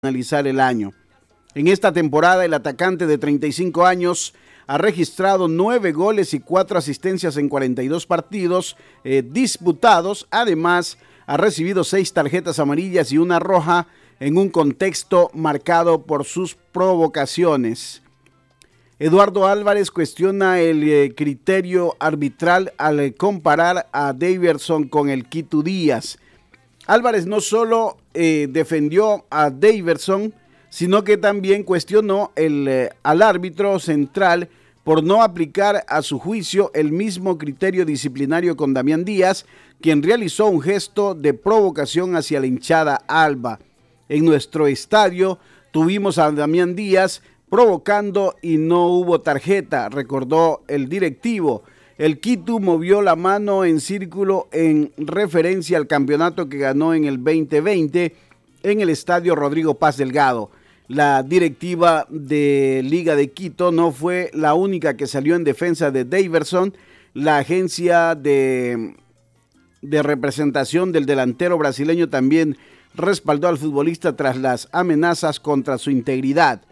finalizar el año. En esta temporada, el atacante de 35 años ha registrado 9 goles y 4 asistencias en 42 partidos disputados. Además, ha recibido 6 tarjetas amarillas y una roja en un contexto marcado por sus provocaciones. Eduardo Álvarez cuestiona el criterio arbitral al comparar a Daverson con el Quito Díaz. Álvarez no solo defendió a Daverson, sino que también cuestionó al árbitro central por no aplicar a su juicio el mismo criterio disciplinario con Damián Díaz, quien realizó un gesto de provocación hacia la hinchada alba. En nuestro estadio tuvimos a Damián Díaz provocando y no hubo tarjeta, recordó el directivo. El Quito movió la mano en círculo en referencia al campeonato que ganó en el 2020 en el estadio Rodrigo Paz Delgado. La directiva de Liga de Quito no fue la única que salió en defensa de Daverson. La agencia de representación del delantero brasileño también respaldó al futbolista tras las amenazas contra su integridad.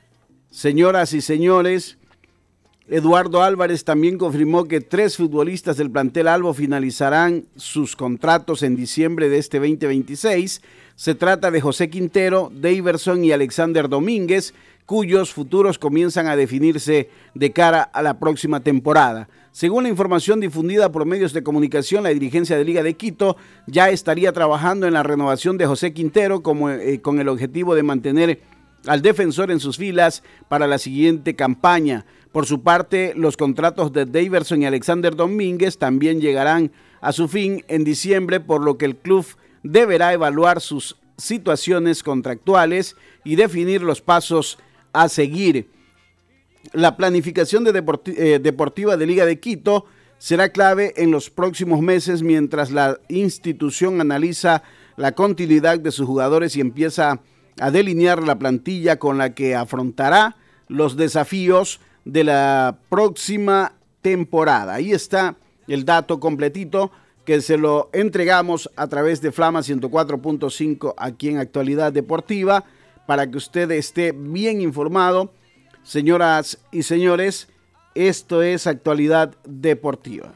Señoras y señores, Eduardo Álvarez también confirmó que 3 futbolistas del plantel albo finalizarán sus contratos en diciembre de este 2026. Se trata de José Quintero, Daverson y Alexander Domínguez, cuyos futuros comienzan a definirse de cara a la próxima temporada. Según la información difundida por medios de comunicación, la dirigencia de Liga de Quito ya estaría trabajando en la renovación de José Quintero con el objetivo de mantener al defensor en sus filas para la siguiente campaña. Por su parte, los contratos de Daverson y Alexander Domínguez también llegarán a su fin en diciembre, por lo que el club deberá evaluar sus situaciones contractuales y definir los pasos a seguir. La planificación deportiva de Liga de Quito será clave en los próximos meses mientras la institución analiza la continuidad de sus jugadores y empieza a delinear la plantilla con la que afrontará los desafíos de la próxima temporada. Ahí está el dato completito que se lo entregamos a través de Flama 104.5 aquí en Actualidad Deportiva para que usted esté bien informado. Señoras y señores, esto es Actualidad Deportiva.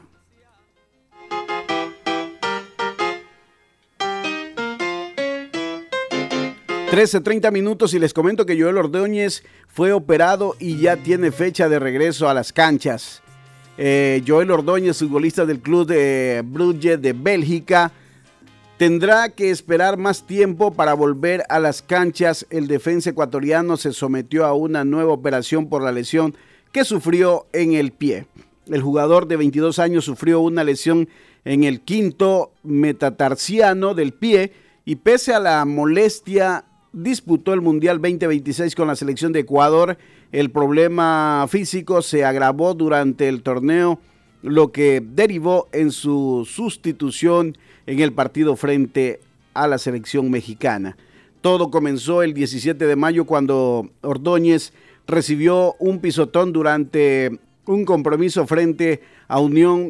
13:30 minutos y les comento que Joel Ordóñez fue operado y ya tiene fecha de regreso a las canchas. Joel Ordóñez, futbolista del club de Brugge de Bélgica, tendrá que esperar más tiempo para volver a las canchas. El defensa ecuatoriano se sometió a una nueva operación por la lesión que sufrió en el pie. El jugador de 22 años sufrió una lesión en el quinto metatarsiano del pie y pese a la molestia disputó el Mundial 2026 con la selección de Ecuador. El problema físico se agravó durante el torneo, lo que derivó en su sustitución en el partido frente a la selección mexicana. Todo comenzó el 17 de mayo cuando Ordóñez recibió un pisotón durante un compromiso frente a Unión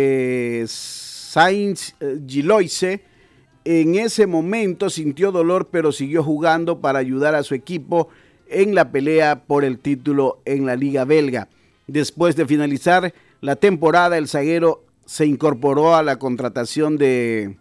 Saint-Gilloise. En ese momento sintió dolor, pero siguió jugando para ayudar a su equipo en la pelea por el título en la Liga Belga. Después de finalizar la temporada, el zaguero se incorporó a la concentración de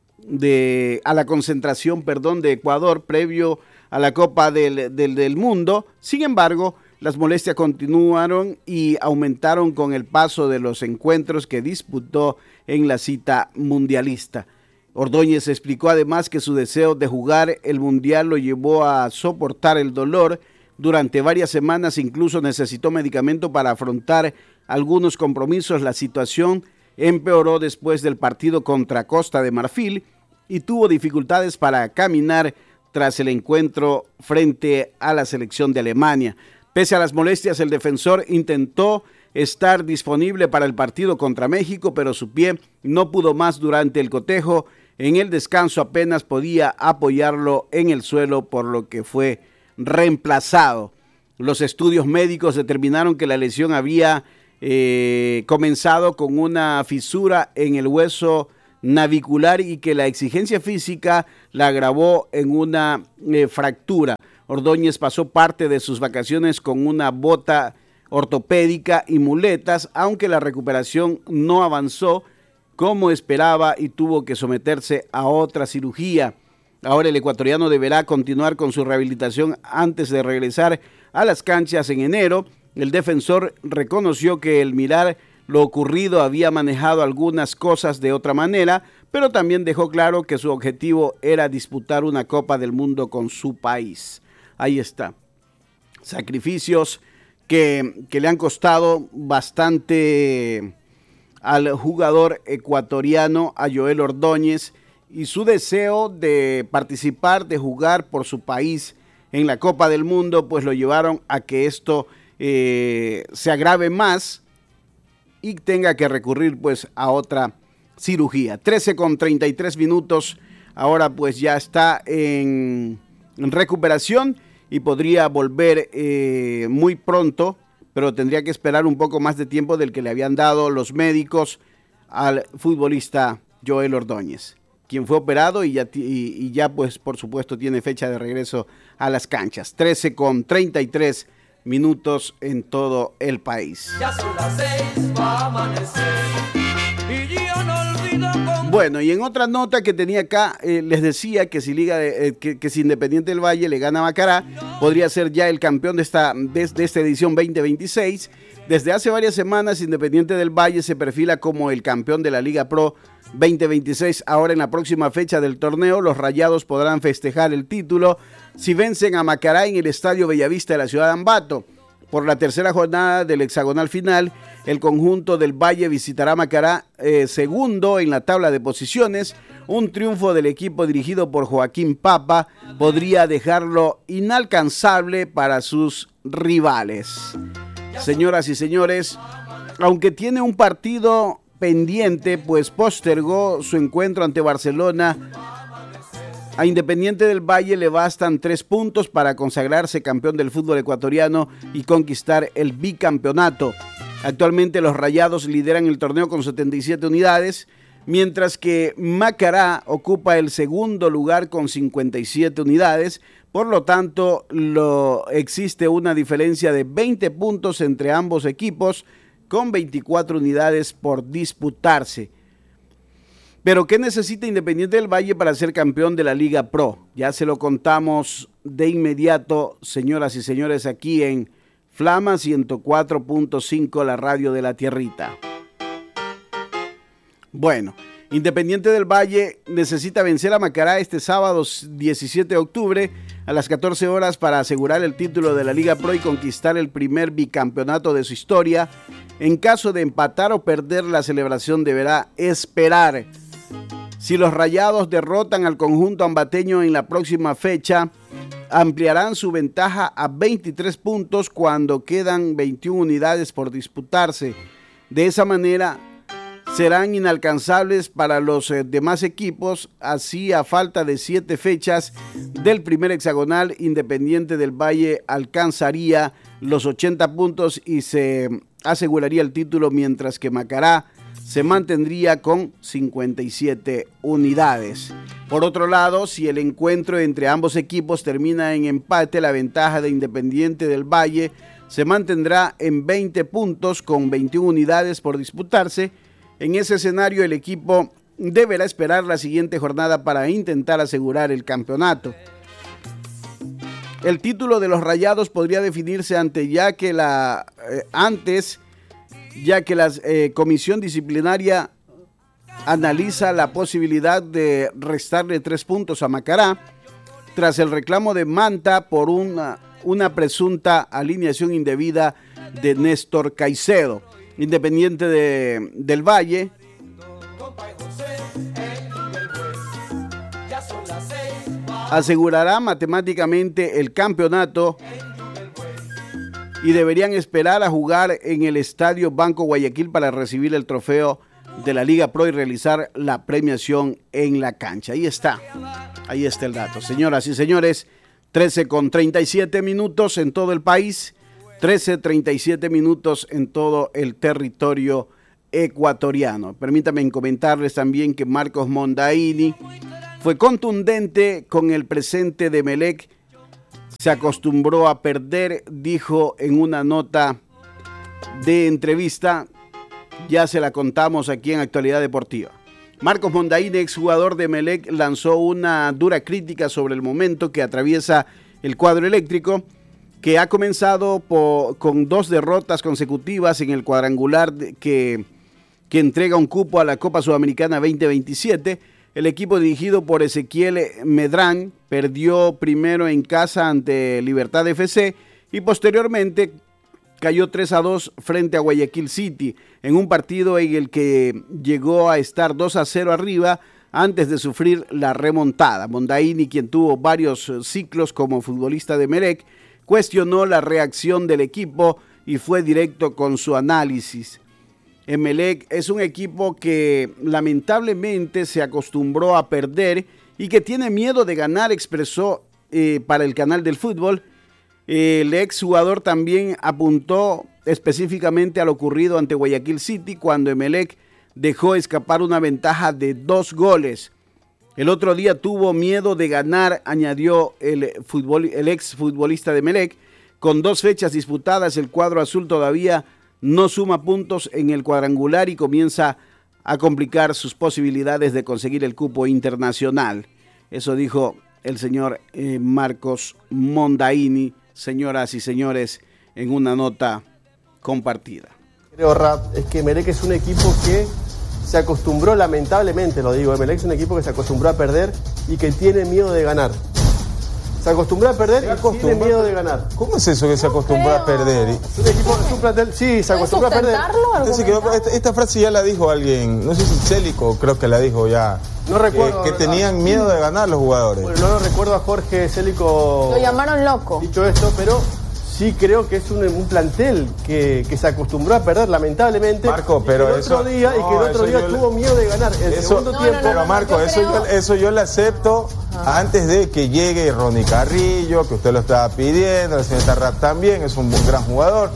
Ecuador previo a la Copa del Mundo. Sin embargo, las molestias continuaron y aumentaron con el paso de los encuentros que disputó en la cita mundialista. Ordóñez explicó además que su deseo de jugar el Mundial lo llevó a soportar el dolor durante varias semanas, incluso necesitó medicamento para afrontar algunos compromisos. La situación empeoró después del partido contra Costa de Marfil y tuvo dificultades para caminar tras el encuentro frente a la selección de Alemania. Pese a las molestias, el defensor intentó estar disponible para el partido contra México, pero su pie no pudo más durante el cotejo. En el descanso apenas podía apoyarlo en el suelo, por lo que fue reemplazado. Los estudios médicos determinaron que la lesión había comenzado con una fisura en el hueso navicular y que la exigencia física la agravó en una fractura. Ordóñez pasó parte de sus vacaciones con una bota ortopédica y muletas, aunque la recuperación no avanzó como esperaba y tuvo que someterse a otra cirugía. Ahora el ecuatoriano deberá continuar con su rehabilitación antes de regresar a las canchas en enero. El defensor reconoció que el mirar lo ocurrido había manejado algunas cosas de otra manera, pero también dejó claro que su objetivo era disputar una Copa del Mundo con su país. Ahí está. Sacrificios que le han costado bastante al jugador ecuatoriano, a Joel Ordóñez, y su deseo de participar, de jugar por su país en la Copa del Mundo, pues lo llevaron a que esto se agrave más y tenga que recurrir pues a otra cirugía. 13:33, ahora pues ya está en recuperación y podría volver muy pronto, pero tendría que esperar un poco más de tiempo del que le habían dado los médicos al futbolista Joel Ordóñez, quien fue operado y ya pues por supuesto tiene fecha de regreso a las canchas. 13:33 en todo el país. Ya son las 6, va a amanecer. Y yo no olvido con... Bueno, y en otra nota que tenía acá, les decía que si si Independiente del Valle le gana a Macará, podría ser ya el campeón de esta edición 2026. Desde hace varias semanas, Independiente del Valle se perfila como el campeón de la Liga Pro 2026. Ahora, en la próxima fecha del torneo, los Rayados podrán festejar el título si vencen a Macará en el Estadio Bellavista de la ciudad de Ambato. Por la tercera jornada del hexagonal final, el conjunto del Valle visitará Macará, segundo en la tabla de posiciones. Un triunfo del equipo dirigido por Joaquín Papa podría dejarlo inalcanzable para sus rivales. Señoras y señores, aunque tiene un partido pendiente, pues postergó su encuentro ante Barcelona, a Independiente del Valle le bastan 3 puntos para consagrarse campeón del fútbol ecuatoriano y conquistar el bicampeonato. Actualmente los Rayados lideran el torneo con 77 unidades, mientras que Macará ocupa el segundo lugar con 57 unidades. Por lo tanto, existe una diferencia de 20 puntos entre ambos equipos, con 24 unidades por disputarse. Pero ¿qué necesita Independiente del Valle para ser campeón de la Liga Pro? Ya se lo contamos de inmediato, señoras y señores, aquí en Flama 104.5, la radio de la tierrita. Bueno, Independiente del Valle necesita vencer a Macará este sábado 17 de octubre a las 14 horas para asegurar el título de la Liga Pro y conquistar el primer bicampeonato de su historia. En caso de empatar o perder, la celebración deberá esperar. Si los Rayados derrotan al conjunto ambateño en la próxima fecha, ampliarán su ventaja a 23 puntos cuando quedan 21 unidades por disputarse. De esa manera serán inalcanzables para los demás equipos. Así, a falta de 7 fechas del primer hexagonal, Independiente del Valle alcanzaría los 80 puntos y se aseguraría el título, mientras que Macará se mantendría con 57 unidades. Por otro lado, si el encuentro entre ambos equipos termina en empate, la ventaja de Independiente del Valle se mantendrá en 20 puntos con 21 unidades por disputarse. En ese escenario, el equipo deberá esperar la siguiente jornada para intentar asegurar el campeonato. El título de los Rayados podría definirse ya que la comisión disciplinaria analiza la posibilidad de restarle 3 puntos a Macará tras el reclamo de Manta por una presunta alineación indebida de Néstor Caicedo. Independiente del Valle asegurará matemáticamente el campeonato y deberían esperar a jugar en el Estadio Banco Guayaquil para recibir el trofeo de la Liga Pro y realizar la premiación en la cancha. Ahí está el dato. Señoras y señores, 13:37 en todo el país, 13:37 en todo el territorio ecuatoriano. Permítanme comentarles también que Marcos Mondaini fue contundente con el presente de Emelec. Se acostumbró a perder, dijo en una nota de entrevista. Ya se la contamos aquí en Actualidad Deportiva. Marcos Mondaini, exjugador de Emelec, lanzó una dura crítica sobre el momento que atraviesa el cuadro eléctrico, que ha comenzado con 2 derrotas consecutivas en el cuadrangular que entrega un cupo a la Copa Sudamericana 2027. El equipo dirigido por Ezequiel Medrán perdió primero en casa ante Libertad FC y posteriormente cayó 3-2 frente a Guayaquil City, en un partido en el que llegó a estar 2-0 arriba antes de sufrir la remontada. Mondaini, quien tuvo varios ciclos como futbolista de Emelec, cuestionó la reacción del equipo y fue directo con su análisis. Emelec es un equipo que lamentablemente se acostumbró a perder y que tiene miedo de ganar, expresó para el canal del fútbol. El exjugador también apuntó específicamente a lo ocurrido ante Guayaquil City cuando Emelec dejó escapar una ventaja de 2 goles. El otro día tuvo miedo de ganar, añadió el exfutbolista de Emelec. Con 2 fechas disputadas, el cuadro azul todavía no suma puntos en el cuadrangular y comienza a complicar sus posibilidades de conseguir el cupo internacional. Eso dijo el señor Marcos Mondaini, señoras y señores, en una nota compartida. Creo, Rap, es que Emelec es un equipo que se acostumbró, lamentablemente lo digo, Emelec es un equipo que se acostumbró a perder y que tiene miedo de ganar. Se acostumbró a perder y tiene miedo de ganar. ¿Cómo es eso que se acostumbró a perder? Es un equipo, es un plantel, sí, se acostumbró a perder. Esta frase ya la dijo alguien, no sé si Célico, creo que la dijo ya. No recuerdo. Que tenían miedo de ganar los jugadores. Bueno, no lo recuerdo a Jorge Célico. Lo llamaron loco. Dicho esto, pero sí creo que es un plantel que se acostumbró a perder, lamentablemente. Marco, pero el otro día tuvo miedo de ganar. El segundo tiempo. Pero Marco, eso yo le acepto antes de que llegue Ronnie Carrillo, que usted lo estaba pidiendo, el señor Tarrap también, es un gran jugador.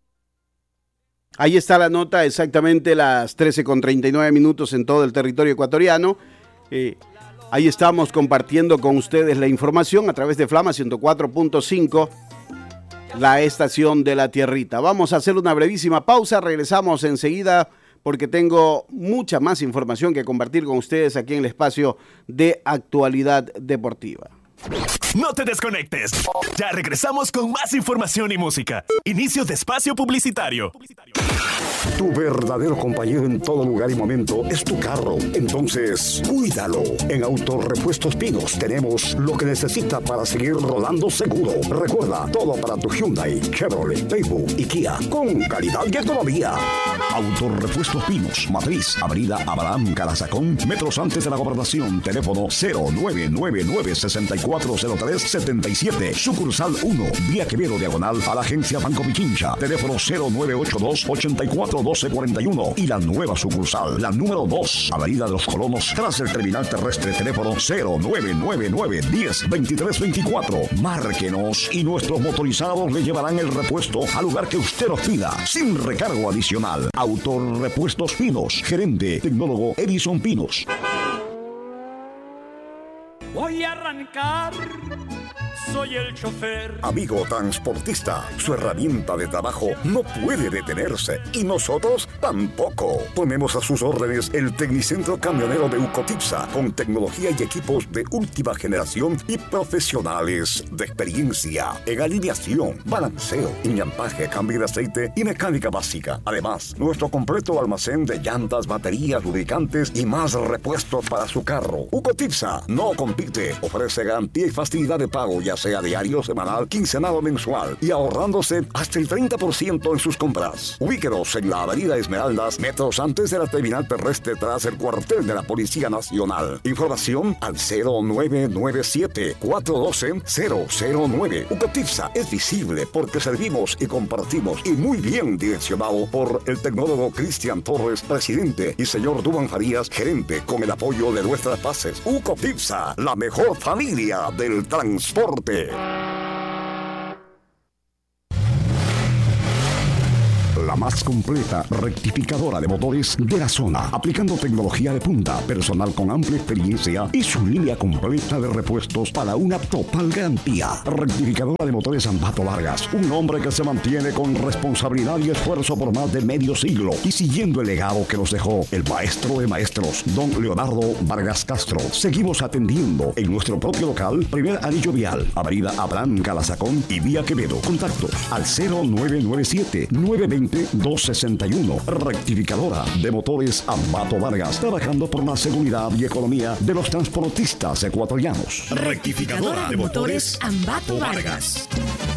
Ahí está la nota, exactamente las 13:39 en todo el territorio ecuatoriano. Ahí estamos compartiendo con ustedes la información a través de Flama 104.5, la estación de la tierrita. Vamos a hacer una brevísima pausa, regresamos enseguida porque tengo mucha más información que compartir con ustedes aquí en el espacio de Actualidad Deportiva. No te desconectes. Ya regresamos con más información y música. Inicio de espacio publicitario. Tu verdadero compañero en todo lugar y momento es tu carro. Entonces, cuídalo. En Autorepuestos Pinos tenemos lo que necesita para seguir rodando seguro. Recuerda, todo para tu Hyundai, Chevrolet, Daewoo y Kia, con calidad y economía. Autorepuestos Pinos, Matriz, Avenida Abraham Calazacón, metros antes de la Gobernación. Teléfono 0999-640377. Sucursal 1, Vía Quevedo, diagonal a la agencia Banco Pichincha. Teléfono 0982-841241. Y la nueva sucursal, la número 2, Avenida de los Colonos, tras el terminal terrestre. Teléfono 0999-102324. Márquenos y nuestros motorizados le llevarán el repuesto al lugar que usted nos pida, sin recargo adicional. Autorepuestos Pinos. Gerente, tecnólogo Edison Pinos. Voy a arrancar, soy el chofer. Amigo transportista, su herramienta de trabajo no puede detenerse y nosotros tampoco. Ponemos a sus órdenes el Tecnicentro Camionero de Ucotipsa, con tecnología y equipos de última generación y profesionales de experiencia en alineación, balanceo, iñampaje, cambio de aceite y mecánica básica. Además, nuestro completo almacén de llantas, baterías, lubricantes y más repuestos para su carro. Ucotipsa no compite, ofrece garantía y facilidad de pago, ya sea diario, semanal, quincenal o mensual, y ahorrándose hasta el 30% en sus compras. Ubíquenos en la Avenida Esmeraldas, metros antes de la terminal terrestre, tras el cuartel de la Policía Nacional. Información al 0997-412-009. Ucotipsa es visible porque servimos y compartimos, y muy bien direccionado por el tecnólogo Cristian Torres, presidente, y señor Duban Farías, gerente, con el apoyo de nuestras bases. Ucotipsa, la mejor familia del transporte. La más completa rectificadora de motores de la zona, aplicando tecnología de punta, personal con amplia experiencia y su línea completa de repuestos para una total garantía. Rectificadora de motores Ambato Vargas, un hombre que se mantiene con responsabilidad y esfuerzo por más de medio siglo y siguiendo el legado que nos dejó el maestro de maestros, don Leonardo Vargas Castro. Seguimos atendiendo en nuestro propio local, primer anillo vial, avenida Abraham Calazacón y vía Quevedo. Contactos al 0997-920-261. Rectificadora de motores Ambato Vargas, trabajando por la seguridad y economía de los transportistas ecuatorianos. Rectificadora de motores Ambato Vargas.